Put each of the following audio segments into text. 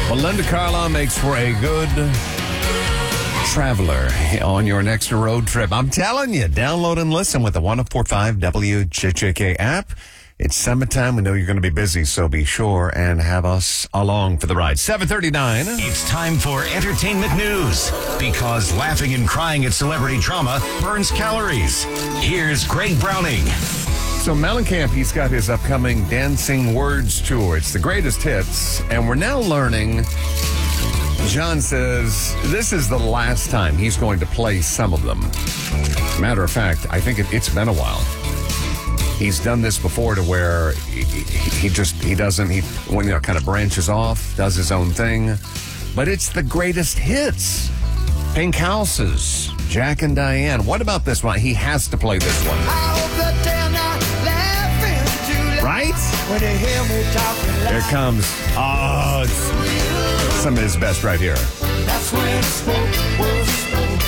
Well, Linda Carla makes for a good traveler on your next road trip. I'm telling you, download and listen with the 104.5 WJJK app. It's summertime. We know you're going to be busy, so be sure and have us along for the ride. 7:39. It's time for entertainment news, because laughing and crying at celebrity drama burns calories. Here's Greg Browning. So Mellencamp, he's got his upcoming Dancing Words Tour. It's the greatest hits, and we're now learning, John says, this is the last time he's going to play some of them. Matter of fact, I think it's been a while. He's done this before to where he kind of branches off, does his own thing. But it's the greatest hits. Pink Houses, Jack and Diane. What about this one? He has to play this one. Right? When they hear me talking loud. Here comes, it's some of his best right here. That's when spoke was spoke.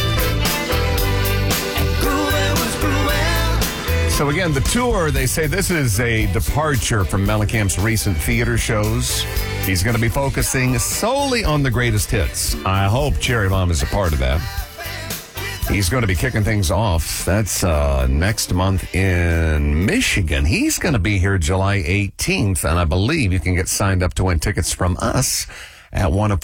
And grooving was grooving. So again, the tour, they say this is a departure from Mellencamp's recent theater shows. He's going to be focusing solely on the greatest hits. I hope Cherry Bomb is a part of that. He's going to be kicking things off. That's next month in Michigan. He's going to be here July 18th, and I believe you can get signed up to win tickets from us at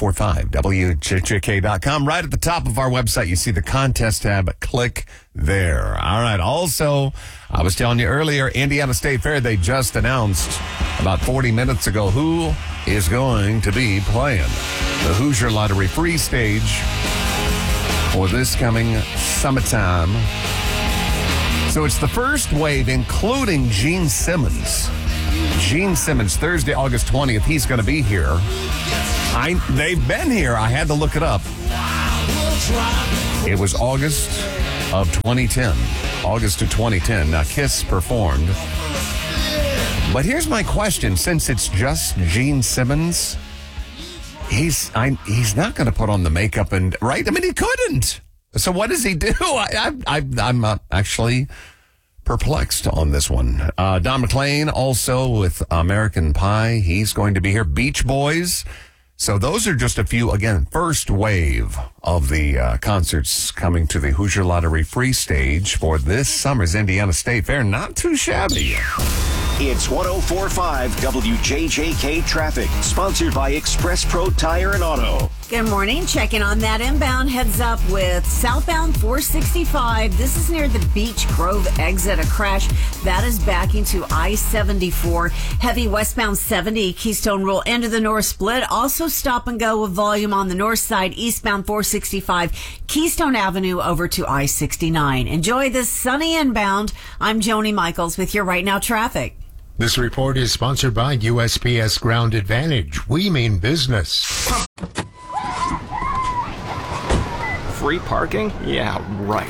1045WJJK.com. Right at the top of our website, you see the contest tab. Click there. All right. Also, I was telling you earlier, Indiana State Fair, they just announced about 40 minutes ago who is going to be playing the Hoosier Lottery Free Stage for this coming summertime. So it's the first wave, including Gene Simmons. Gene Simmons, Thursday, August 20th. He's going to be here. They've been here. I had to look it up. It was August of 2010. August of 2010. Now, Kiss performed. But here's my question. Since it's just Gene Simmons, he's not going to put on the makeup and, right? I mean, he couldn't. So what does he do? I'm actually perplexed on this one. Don McLean also with American Pie. He's going to be here. Beach Boys. So those are just a few, again, first wave of the concerts coming to the Hoosier Lottery Free Stage for this summer's Indiana State Fair. Not too shabby. It's 104.5 WJJK Traffic, sponsored by Express Pro Tire and Auto. Good morning. Checking on that inbound heads up with southbound 465. This is near the Beach Grove exit. A crash that is backing to I-74. Heavy westbound 70 Keystone Rule into the north split. Also stop and go with volume on the north side. Eastbound 465 Keystone Avenue over to I-69. Enjoy this sunny inbound. I'm Joni Michaels with your Right Now traffic. This report is sponsored by USPS Ground Advantage. We mean business. Free parking? Yeah, right.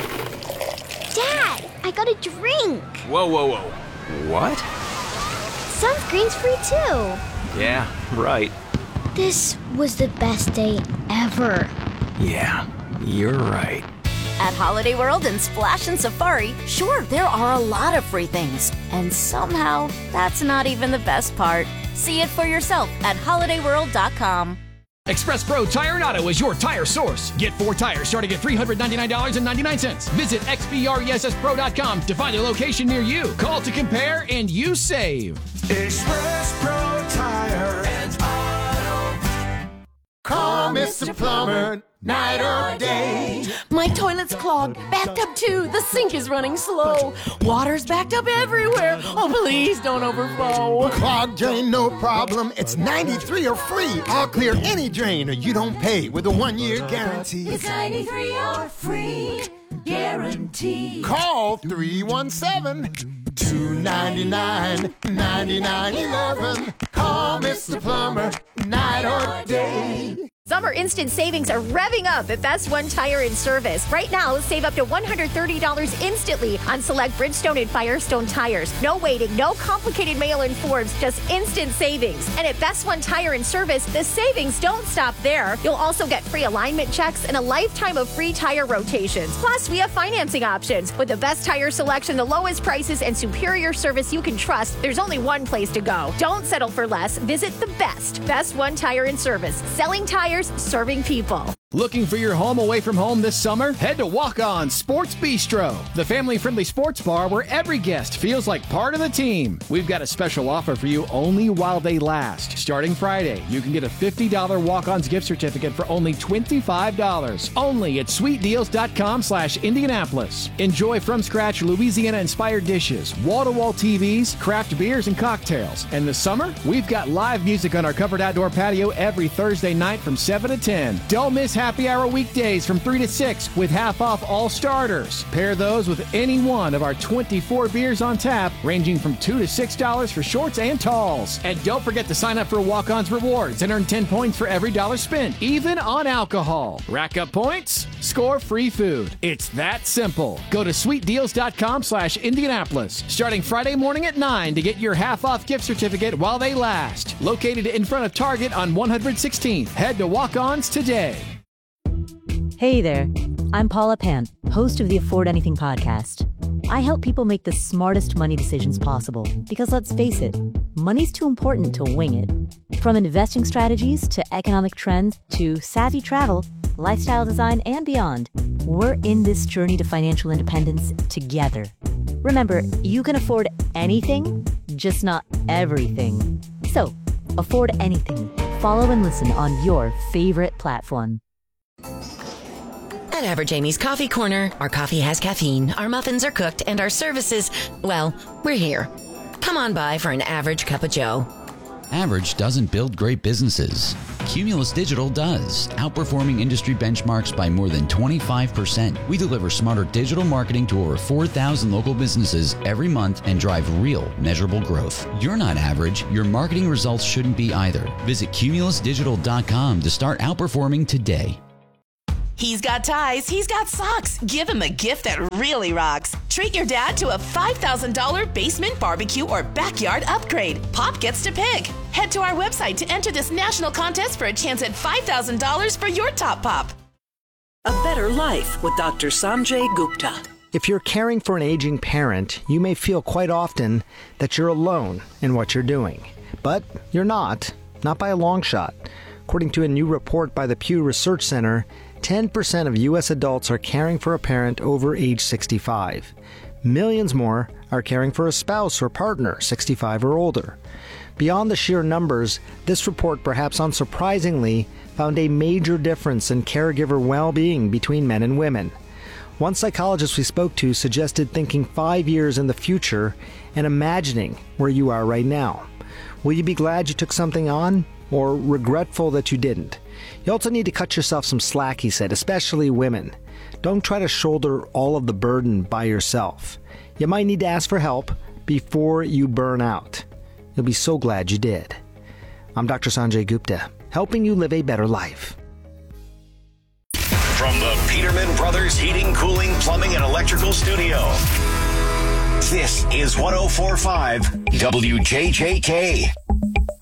Dad, I got a drink. Whoa. What? Sunscreen's free too. Yeah, right. This was the best day ever. Yeah, you're right. At Holiday World and Splash and Safari, sure, there are a lot of free things. And somehow, that's not even the best part. See it for yourself at holidayworld.com. Express Pro Tire and Auto is your tire source. Get 4 tires starting at $399.99. Visit xpressspro.com to find a location near you. Call to compare and you save. Express Pro Tire and Auto. Call Mr. Plumber, night or day. My toilet's clogged, backed up too. The sink is running slow. Water's backed up everywhere. Oh, please don't overflow. Clogged drain, no problem. It's 93 or free. I'll clear any drain or you don't pay with a 1-year guarantee. It's 93 or free guarantee. Call 317-299-9911. Call Mr. Plumber, night or day. Summer instant savings are revving up at Best One Tire and Service. Right now, save up to $130 instantly on select Bridgestone and Firestone tires. No waiting, no complicated mail-in forms, just instant savings. And at Best One Tire and Service, the savings don't stop there. You'll also get free alignment checks and a lifetime of free tire rotations. Plus, we have financing options. With the best tire selection, the lowest prices, and superior service you can trust, there's only one place to go. Don't settle for less. Visit the Best One Tire and Service. Selling tires, serving people. Looking for your home away from home this summer? Head to Walk On Sports Bistro, the family-friendly sports bar where every guest feels like part of the team. We've got a special offer for you only while they last. Starting Friday, you can get a $50 Walk-On's gift certificate for only $25. Only at sweetdeals.com/Indianapolis. Enjoy from-scratch Louisiana-inspired dishes, wall-to-wall TVs, craft beers, and cocktails. And this summer, we've got live music on our covered outdoor patio every Thursday night from 7 to 10. Don't miss happy hour weekdays from 3 to 6 with half off all starters. Pair those with any one of our 24 beers on tap, ranging from $2 to $6 for shorts and talls. And don't forget to sign up for Walk-On's Rewards and earn 10 points for every dollar spent, even on alcohol. Rack up points, score free food. It's that simple. Go to sweetdeals.com/Indianapolis, starting Friday morning at 9 to get your half off gift certificate while they last. Located in front of Target on 116th. Head to Walk-Ons today. Hey there, I'm Paula Pant, host of the Afford Anything podcast. I help people make the smartest money decisions possible because, let's face it, money's too important to wing it. From investing strategies to economic trends to savvy travel, lifestyle design, and beyond, we're in this journey to financial independence together. Remember, you can afford anything, just not everything. So, afford anything. Follow and listen on your favorite platform. At Average Amy's Coffee Corner, our coffee has caffeine, our muffins are cooked, and our services, well, we're here. Come on by for an average cup of joe. Average doesn't build great businesses. Cumulus Digital does, outperforming industry benchmarks by more than 25%. We deliver smarter digital marketing to over 4,000 local businesses every month and drive real, measurable growth. You're not average. Your marketing results shouldn't be either. Visit cumulusdigital.com to start outperforming today. He's got ties, he's got socks. Give him a gift that really rocks. Treat your dad to a $5,000 basement barbecue or backyard upgrade. Pop gets to pick. Head to our website to enter this national contest for a chance at $5,000 for your top pop. A Better Life with Dr. Sanjay Gupta. If you're caring for an aging parent, you may feel quite often that you're alone in what you're doing. But you're not by a long shot. According to a new report by the Pew Research Center, 10% of U.S. adults are caring for a parent over age 65. Millions more are caring for a spouse or partner 65 or older. Beyond the sheer numbers, this report, perhaps unsurprisingly, found a major difference in caregiver well-being between men and women. One psychologist we spoke to suggested thinking 5 years in the future and imagining where you are right now. Will you be glad you took something on, or regretful that you didn't? You also need to cut yourself some slack, he said, especially women. Don't try to shoulder all of the burden by yourself. You might need to ask for help before you burn out. You'll be so glad you did. I'm Dr. Sanjay Gupta, helping you live a better life. From the Peterman Brothers Heating, Cooling, Plumbing, and Electrical Studio, this is 104.5 WJJK.